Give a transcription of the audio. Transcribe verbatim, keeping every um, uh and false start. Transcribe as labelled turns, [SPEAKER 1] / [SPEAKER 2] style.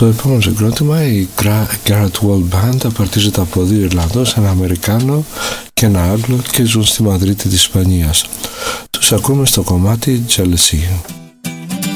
[SPEAKER 1] Το επόμενο συγκρότημα, η Garrett World Band, απαρτίζεται από δύο Ιρλανδούς, ένα Αμερικάνο και ένα Άγγλο και ζουν στη Μαδρίτη της Ισπανίας. Τους ακούμε στο κομμάτι Jealousy.